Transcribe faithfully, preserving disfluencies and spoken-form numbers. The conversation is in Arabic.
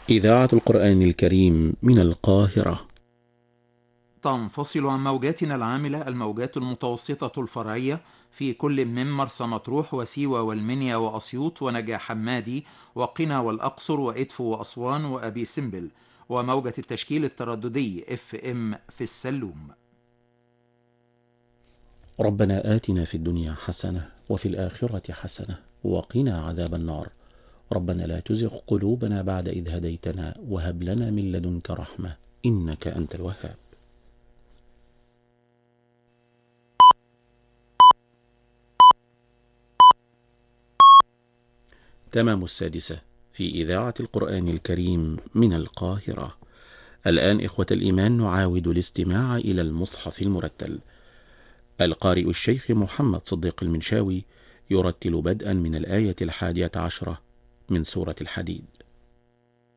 إذاعة القرآن الكريم من القاهرة. تنفصل عن موجاتنا العاملة الموجات المتوسطة الفرعية في كل من مرسى مطروح وسيوة والمنيا وأسيوط ونجع حمادي وقنا والأقصر وإدفو وأسوان وأبي سمبل، وموجة التشكيل الترددي اف ام في السلوم. ربنا آتنا في الدنيا حسنة وفي الآخرة حسنة وقنا عذاب النار. ربنا لا تزغ قلوبنا بعد إذ هديتنا وهب لنا من لدنك رحمة إنك أنت الوهاب. تمام السادسة في إذاعة القرآن الكريم من القاهرة. الآن إخوة الإيمان نعاود الاستماع إلى المصحف المرتل. القارئ الشيخ محمد صديق المنشاوي يرتل بدءا من الآية الحادية عشرة من سورة الحديد.